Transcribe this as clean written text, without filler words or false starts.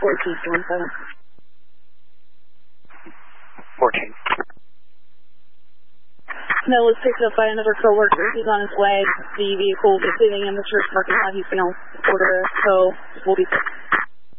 1417. 14. No, was picked up by another coworker. He's on his way. The vehicle is sitting in the church parking lot. He's going to order it, so we'll be